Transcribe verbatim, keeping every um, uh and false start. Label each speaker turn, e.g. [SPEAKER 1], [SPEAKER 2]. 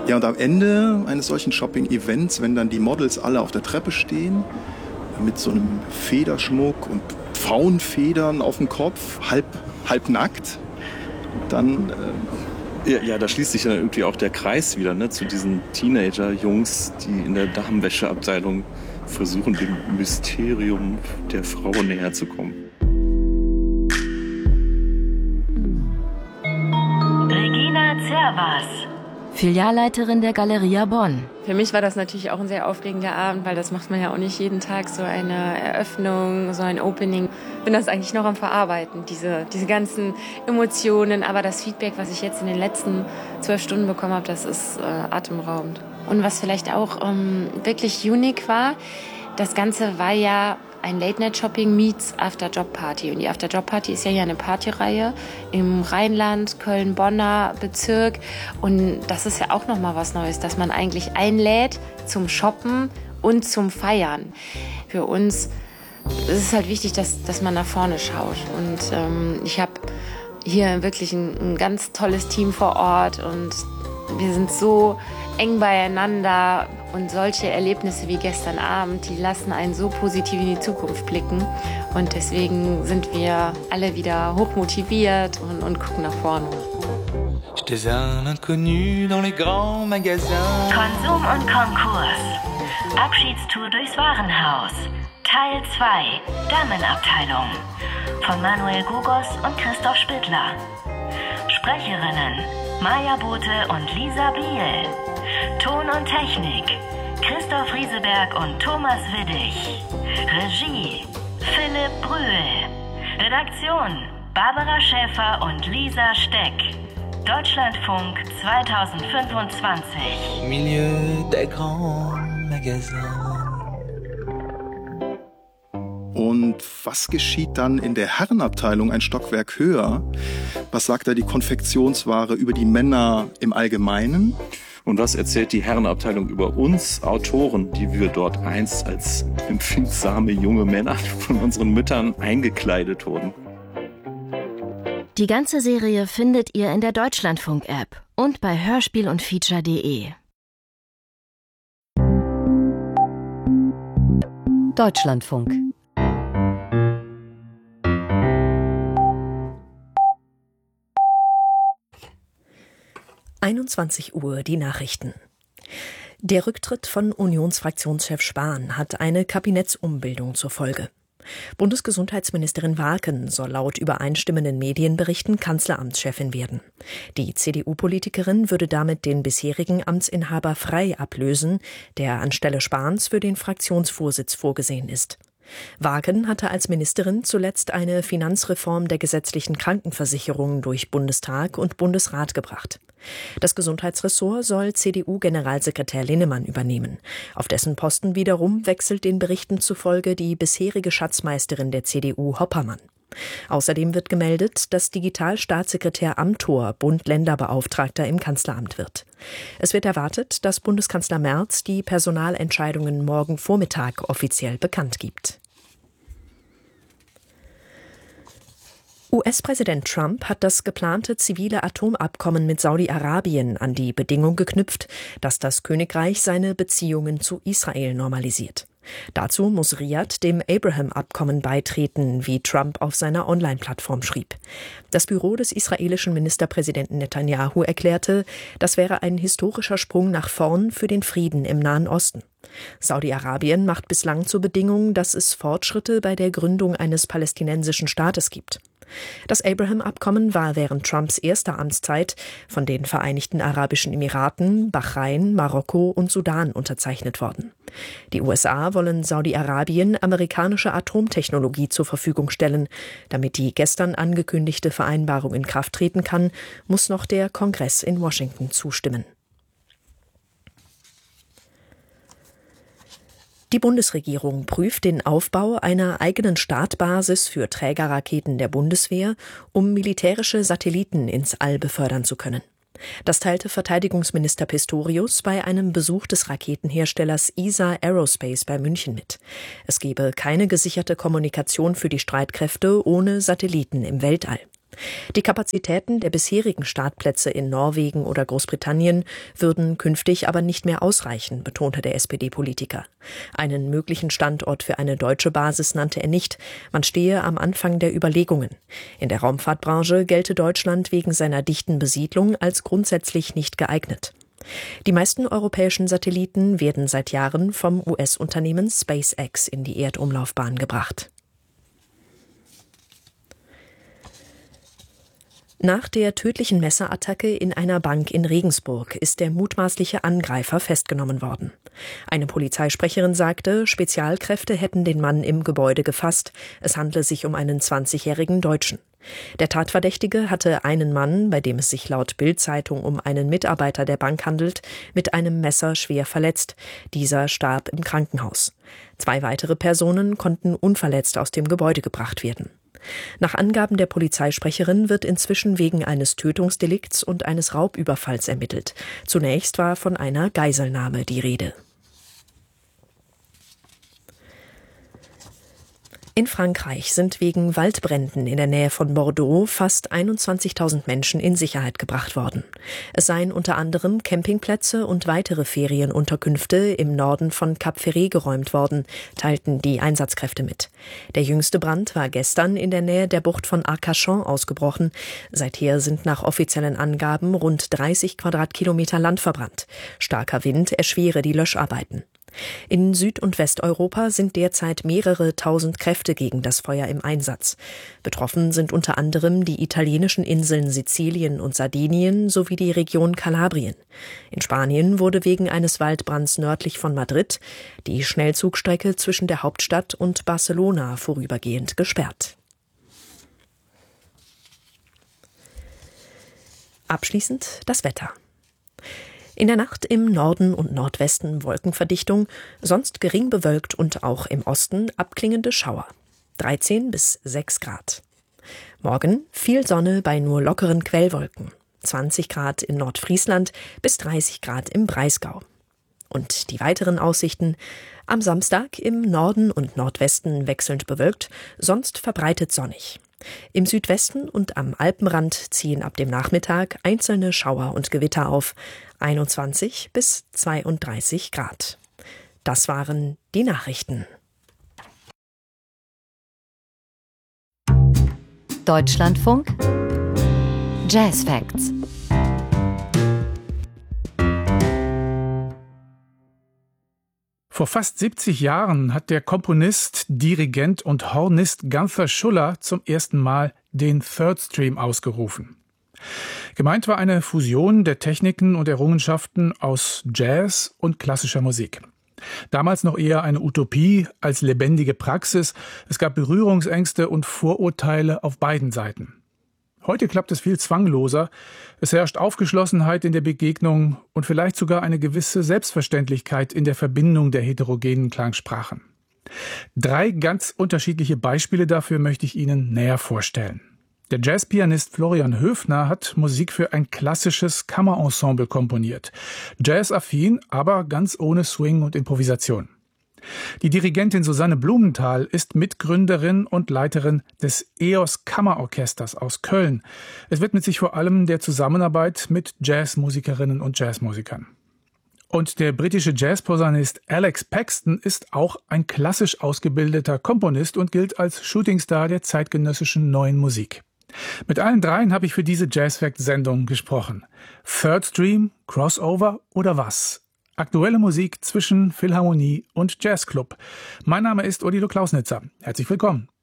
[SPEAKER 1] Ja, und am Ende eines solchen Shopping-Events, wenn dann die Models alle auf der Treppe stehen, mit so einem Federschmuck und Pfauenfedern auf dem Kopf, halb, halb nackt, dann... Äh
[SPEAKER 2] ja, ja, da schließt sich dann irgendwie auch der Kreis wieder, ne, zu diesen Teenager-Jungs, die in der Damenwäscheabteilung versuchen, dem Mysterium der Frau näher zu kommen.
[SPEAKER 3] Regina Zervas,
[SPEAKER 4] Filialleiterin der Galeria Bonn.
[SPEAKER 5] Für mich war das natürlich auch ein sehr aufregender Abend, weil das macht man ja auch nicht jeden Tag, so eine Eröffnung, so ein Opening. Ich bin das eigentlich noch am Verarbeiten, diese, diese ganzen Emotionen. Aber das Feedback, was ich jetzt in den letzten zwölf Stunden bekommen habe, das ist äh, atemberaubend. Und was vielleicht auch ähm, wirklich unique war, das Ganze war ja ein Late-Night-Shopping meets After-Job-Party. Und die After-Job-Party ist ja hier eine Partyreihe im Rheinland, Köln-Bonner Bezirk. Und das ist ja auch nochmal was Neues, dass man eigentlich einlädt zum Shoppen und zum Feiern. Für uns ist es halt wichtig, dass, dass man nach vorne schaut. Und ähm, ich habe hier wirklich ein, ein ganz tolles Team vor Ort. Und wir sind so eng beieinander. Und solche Erlebnisse wie gestern Abend, die lassen einen so positiv in die Zukunft blicken. Und deswegen sind wir alle wieder hochmotiviert und, und gucken nach vorne.
[SPEAKER 3] J'étais un inconnu dans les grands magasins. Konsum und Konkurs. Abschiedstour durchs Warenhaus. Teil zwei. Damenabteilung. Von Manuel Gogos und Christoph Spittler. Sprecherinnen Maja Bote und Lisa Biel. Ton und Technik Christoph Rieseberg und Thomas Widdig. Regie Philipp Brühl. Redaktion Barbara Schäfer und Lisa Steck. Deutschlandfunk zweitausendfünfundzwanzig.
[SPEAKER 6] Milieu des grands magasins.
[SPEAKER 1] Und was geschieht dann in der Herrenabteilung ein Stockwerk höher? Was sagt da die Konfektionsware über die Männer im Allgemeinen?
[SPEAKER 2] Und was erzählt die Herrenabteilung über uns Autoren, die wir dort einst als empfindsame junge Männer von unseren Müttern eingekleidet wurden?
[SPEAKER 4] Die ganze Serie findet ihr in der Deutschlandfunk-App und bei hörspiel und feature punkt de.
[SPEAKER 7] Deutschlandfunk.
[SPEAKER 8] einundzwanzig Uhr, die Nachrichten. Der Rücktritt von Unionsfraktionschef Spahn hat eine Kabinettsumbildung zur Folge. Bundesgesundheitsministerin Warken soll laut übereinstimmenden Medienberichten Kanzleramtschefin werden. Die C D U-Politikerin würde damit den bisherigen Amtsinhaber Frey ablösen, der anstelle Spahns für den Fraktionsvorsitz vorgesehen ist. Warken hatte als Ministerin zuletzt eine Finanzreform der gesetzlichen Krankenversicherung durch Bundestag und Bundesrat gebracht. Das Gesundheitsressort soll C D U-Generalsekretär Linnemann übernehmen. Auf dessen Posten wiederum wechselt den Berichten zufolge die bisherige Schatzmeisterin der C D U Hoppermann. Außerdem wird gemeldet, dass Digitalstaatssekretär Amthor Bund-Länder-Beauftragter im Kanzleramt wird. Es wird erwartet, dass Bundeskanzler Merz die Personalentscheidungen morgen Vormittag offiziell bekannt gibt. U S-Präsident Trump hat das geplante zivile Atomabkommen mit Saudi-Arabien an die Bedingung geknüpft, dass das Königreich seine Beziehungen zu Israel normalisiert. Dazu muss Riad dem Abraham-Abkommen beitreten, wie Trump auf seiner Online-Plattform schrieb. Das Büro des israelischen Ministerpräsidenten Netanyahu erklärte, das wäre ein historischer Sprung nach vorn für den Frieden im Nahen Osten. Saudi-Arabien macht bislang zur Bedingung, dass es Fortschritte bei der Gründung eines palästinensischen Staates gibt. Das Abraham-Abkommen war während Trumps erster Amtszeit von den Vereinigten Arabischen Emiraten, Bahrain, Marokko und Sudan unterzeichnet worden. Die U S A wollen Saudi-Arabien amerikanische Atomtechnologie zur Verfügung stellen. Damit die gestern angekündigte Vereinbarung in Kraft treten kann, muss noch der Kongress in Washington zustimmen. Die Bundesregierung prüft den Aufbau einer eigenen Startbasis für Trägerraketen der Bundeswehr, um militärische Satelliten ins All befördern zu können. Das teilte Verteidigungsminister Pistorius bei einem Besuch des Raketenherstellers E S A Aerospace bei München mit. Es gebe keine gesicherte Kommunikation für die Streitkräfte ohne Satelliten im Weltall. Die Kapazitäten der bisherigen Startplätze in Norwegen oder Großbritannien würden künftig aber nicht mehr ausreichen, betonte der S P D-Politiker. Einen möglichen Standort für eine deutsche Basis nannte er nicht. Man stehe am Anfang der Überlegungen. In der Raumfahrtbranche gelte Deutschland wegen seiner dichten Besiedlung als grundsätzlich nicht geeignet. Die meisten europäischen Satelliten werden seit Jahren vom U S-Unternehmen SpaceX in die Erdumlaufbahn gebracht. Nach der tödlichen Messerattacke in einer Bank in Regensburg ist der mutmaßliche Angreifer festgenommen worden. Eine Polizeisprecherin sagte, Spezialkräfte hätten den Mann im Gebäude gefasst. Es handle sich um einen zwanzigjährigen Deutschen. Der Tatverdächtige hatte einen Mann, bei dem es sich laut Bild-Zeitung um einen Mitarbeiter der Bank handelt, mit einem Messer schwer verletzt. Dieser starb im Krankenhaus. Zwei weitere Personen konnten unverletzt aus dem Gebäude gebracht werden. Nach Angaben der Polizeisprecherin wird inzwischen wegen eines Tötungsdelikts und eines Raubüberfalls ermittelt. Zunächst war von einer Geiselnahme die Rede. In Frankreich sind wegen Waldbränden in der Nähe von Bordeaux fast einundzwanzigtausend Menschen in Sicherheit gebracht worden. Es seien unter anderem Campingplätze und weitere Ferienunterkünfte im Norden von Cap Ferret geräumt worden, teilten die Einsatzkräfte mit. Der jüngste Brand war gestern in der Nähe der Bucht von Arcachon ausgebrochen. Seither sind nach offiziellen Angaben rund dreißig Quadratkilometer Land verbrannt. Starker Wind erschwere die Löscharbeiten. In Süd- und Westeuropa sind derzeit mehrere tausend Kräfte gegen das Feuer im Einsatz. Betroffen sind unter anderem die italienischen Inseln Sizilien und Sardinien sowie die Region Kalabrien. In Spanien wurde wegen eines Waldbrands nördlich von Madrid die Schnellzugstrecke zwischen der Hauptstadt und Barcelona vorübergehend gesperrt. Abschließend das Wetter. In der Nacht im Norden und Nordwesten Wolkenverdichtung, sonst gering bewölkt und auch im Osten abklingende Schauer. dreizehn bis sechs Grad. Morgen viel Sonne bei nur lockeren Quellwolken. zwanzig Grad in Nordfriesland bis dreißig Grad im Breisgau. Und die weiteren Aussichten: am Samstag im Norden und Nordwesten wechselnd bewölkt, sonst verbreitet sonnig. Im Südwesten und am Alpenrand ziehen ab dem Nachmittag einzelne Schauer und Gewitter auf, einundzwanzig bis zweiunddreißig Grad. Das waren die Nachrichten.
[SPEAKER 4] Deutschlandfunk Jazz Facts.
[SPEAKER 7] Vor fast siebzig Jahren hat der Komponist, Dirigent und Hornist Gunther Schuller zum ersten Mal den Third Stream ausgerufen. Gemeint war eine Fusion der Techniken und Errungenschaften aus Jazz und klassischer Musik. Damals noch eher eine Utopie als lebendige Praxis. Es gab Berührungsängste und Vorurteile auf beiden Seiten. Heute klappt es viel zwangloser. Es herrscht Aufgeschlossenheit in der Begegnung und vielleicht sogar eine gewisse Selbstverständlichkeit in der Verbindung der heterogenen Klangsprachen. Drei ganz unterschiedliche Beispiele dafür möchte ich Ihnen näher vorstellen. Der Jazzpianist Florian Höfner hat Musik für ein klassisches Kammerensemble komponiert. Jazzaffin, aber ganz ohne Swing und Improvisation. Die Dirigentin Susanne Blumenthal ist Mitgründerin und Leiterin des E O S Kammerorchesters aus Köln. Es widmet sich vor allem der Zusammenarbeit mit Jazzmusikerinnen und Jazzmusikern. Und der britische Jazzposaunist Alex Paxton ist auch ein klassisch ausgebildeter Komponist und gilt als Shootingstar der zeitgenössischen neuen Musik. Mit allen dreien habe ich für diese Jazz-Fact-Sendung gesprochen. Third Stream, Crossover oder was? Aktuelle Musik zwischen Philharmonie und Jazzclub. Mein Name ist Odilo Klausnitzer. Herzlich willkommen.